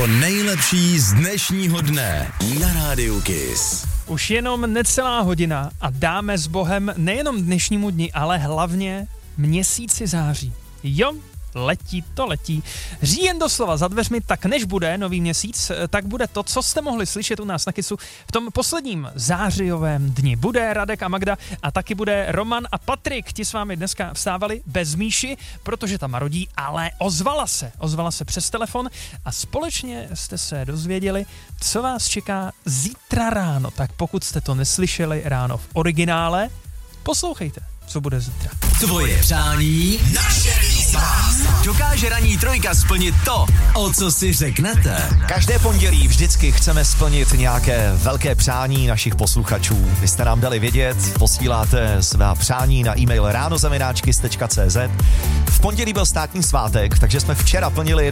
To nejlepší z dnešního dne na Rádiu Kiss. Už jenom necelá hodina a dáme s Bohem nejenom dnešnímu dni, ale hlavně měsíci září. Jo, letí. Říjen doslova za dveřmi, tak než bude nový měsíc, tak bude to, co jste mohli slyšet u nás na Kissu v tom posledním zářijovém dni. Bude Radek a Magda a taky bude Roman a Patrik. Ti s vámi dneska vstávali bez Míši, protože tam marodí, ale ozvala se přes telefon a společně jste se dozvěděli, co vás čeká zítra ráno. Tak pokud jste to neslyšeli ráno v originále, poslouchejte, co bude zítra. Tvoje přání, naše výzva. Dokáže ranní trojka splnit to, o co si řeknete. Každé pondělí vždycky chceme splnit nějaké velké přání našich posluchačů. Vy jste nám dali vědět, posíláte svá přání na e-mail ráno@kiss.cz. V pondělí byl státní svátek, takže jsme včera plnili